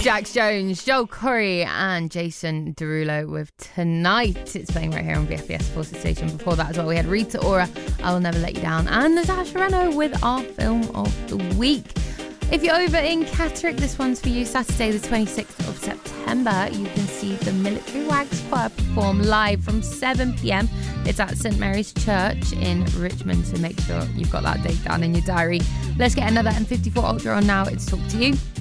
Jax Jones, Joel Corey and Jason Derulo with Tonight. It's playing right here on VFBS Forces Station. Before that as well, we had Rita Ora, I Will Never Let You Down, and Natasha Reno with our film of the week. If you're over in Catterick, this one's for you. Saturday the 26th of September, you can see the Military Wags Choir perform live from 7 p.m. It's at St Mary's Church in Richmond, so make sure you've got that date down in your diary. Let's get another M54 Ultra on now. It's Talk to You.